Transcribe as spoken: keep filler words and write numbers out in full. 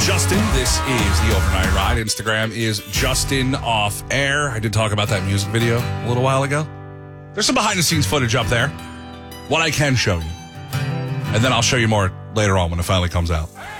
Justin. This is the Overnight Ride. Instagram is Justin Off Air. I did talk about that music video a little while ago. There's some behind-the-scenes footage up there. What I can show you. And then I'll show you more later on when it finally comes out.